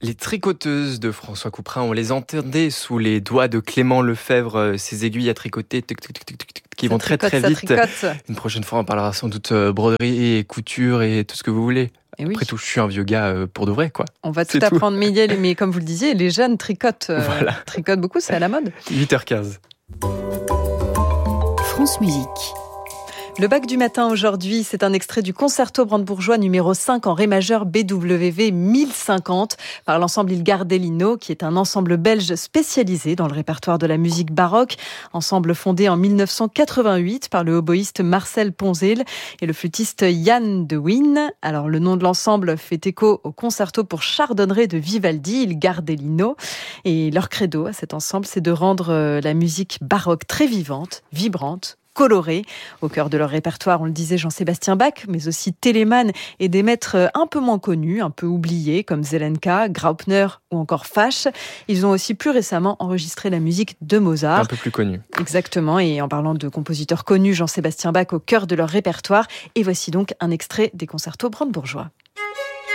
Les tricoteuses de François Couperin, on les entendait sous les doigts de Clément Lefebvre, ces aiguilles à tricoter qui vont très très vite. Une prochaine fois, on parlera sans doute broderie et couture et tout ce que vous voulez. Et oui. Après tout, je suis un vieux gars pour de vrai, quoi. On va tout apprendre, mais comme vous le disiez, les jeunes tricotent, tricotent beaucoup, c'est à la mode. 8h15. France Musique. Le bac du matin aujourd'hui, c'est un extrait du concerto brandebourgeois numéro 5 en ré majeur BWV 1050 par l'ensemble Il Gardellino, qui est un ensemble belge spécialisé dans le répertoire de la musique baroque. Ensemble fondé en 1988 par le oboïste Marcel Ponzil et le flûtiste Yann de Win. Alors le nom de l'ensemble fait écho au concerto pour chardonneret de Vivaldi, Il Gardellino. Et leur credo à cet ensemble, c'est de rendre la musique baroque très vivante, vibrante, colorés. Au cœur de leur répertoire, on le disait, Jean-Sébastien Bach, mais aussi Telemann et des maîtres un peu moins connus, un peu oubliés, comme Zelenka, Graupner ou encore Fasch. Ils ont aussi plus récemment enregistré la musique de Mozart. Un peu plus connu. Exactement, et en parlant de compositeurs connus, Jean-Sébastien Bach au cœur de leur répertoire. Et voici donc un extrait des concertos brandebourgeois.